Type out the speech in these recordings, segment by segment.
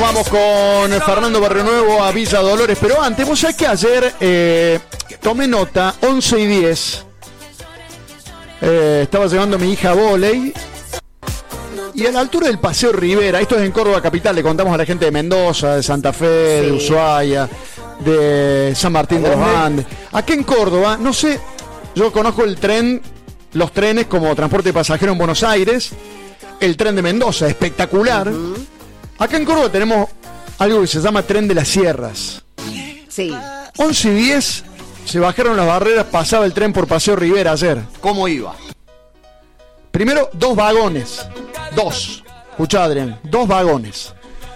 vamos con Fernando Barrionuevo a Villa Dolores, pero antes, vos sabés que ayer tomé nota, 11:10, estaba llevando a mi hija a vóley, y a la altura del Paseo Rivera, esto es en Córdoba capital, le contamos a la gente de Mendoza, de Santa Fe, de Ushuaia, de San Martín de los Andes. Aquí en Córdoba, no sé, yo conozco el tren, los trenes como transporte de pasajeros en Buenos Aires, el tren de Mendoza, espectacular. Acá en Córdoba tenemos algo que se llama Tren de las Sierras. Sí. 11:10 se bajaron las barreras, pasaba el tren por Paseo Rivera ayer. ¿Cómo iba? Primero, 2 vagones. 2. Escuchá, Adrián, 2 vagones.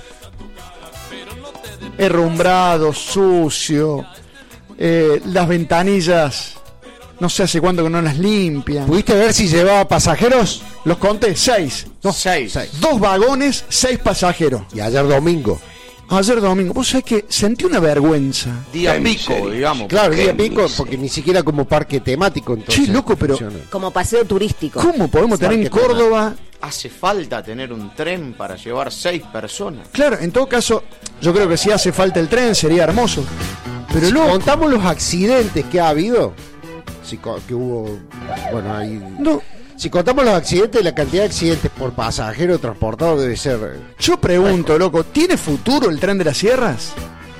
Herrumbrado, sucio. Las ventanillas, no sé hace cuánto que no las limpian. ¿Pudiste ver si llevaba pasajeros? Los conté, 6. No, 6. 2 vagones, 6 pasajeros. Y ayer domingo. Ayer domingo. Vos sabés que sentí una vergüenza. Día pico, digamos. Claro, día pico, porque ni siquiera como parque temático. Entonces, Sí, loco, pero Como paseo turístico. ¿cómo podemos tener en Córdoba? Hace falta tener un tren para llevar 6 personas. Claro, en todo caso, yo creo que si hace falta el tren sería hermoso. Pero si luego contamos los accidentes que ha habido, que hubo, bueno, ahí... no, Si contamos los accidentes, la cantidad de accidentes por pasajero transportado debe ser... yo pregunto, loco, ¿tiene futuro el tren de las sierras?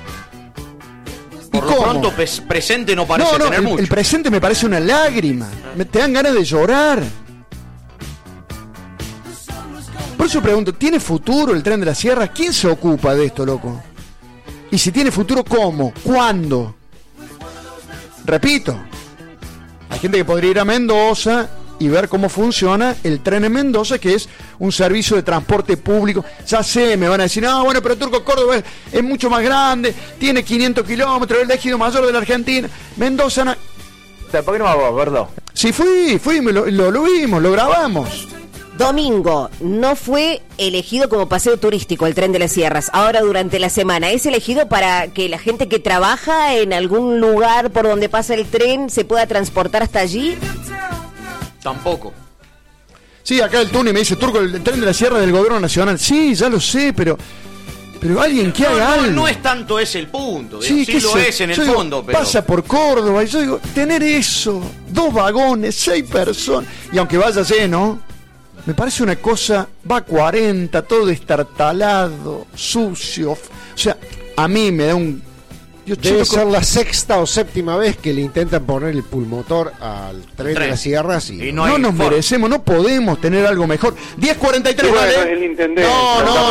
¿Y Por lo cómo? pronto, presente no parece tener mucho. El presente me parece una lágrima. Te dan ganas de llorar. Por eso pregunto, ¿tiene futuro el tren de las sierras? ¿Quién se ocupa de esto, loco? Y si tiene futuro, ¿cómo? ¿Cuándo? Repito, hay gente que podría ir a Mendoza y ver cómo funciona el tren en Mendoza, que es un servicio de transporte público. Ya sé, me van a decir, bueno, pero Turco Córdoba es mucho más grande, tiene 500 kilómetros, el ejido mayor de la Argentina. Mendoza no... ¿Por qué no vamos a verlo? Sí, fui, lo vimos, lo grabamos. Domingo no fue elegido como paseo turístico el Tren de las Sierras. Ahora durante la semana es elegido para que la gente que trabaja en algún lugar por donde pasa el tren se pueda transportar hasta allí. Tampoco. Sí, acá el Tuni me dice, Turco, el tren de la sierra del gobierno nacional. Sí, ya lo sé, pero alguien que haga algo. No es tanto ese el punto. Sí, Sí lo es en el fondo, pero... Pasa por Córdoba y yo digo, tener eso, 2 vagones, 6 personas, y aunque vaya lleno, me parece una cosa, va a 40, todo destartalado, sucio. O sea, a mí me da un... Debe ser la 6ª o 7ª vez que le intentan poner el pulmotor al tren de las sierras y no nos merecemos, no podemos tener algo mejor. 10:43, bueno, ¿vale? el intendente. No,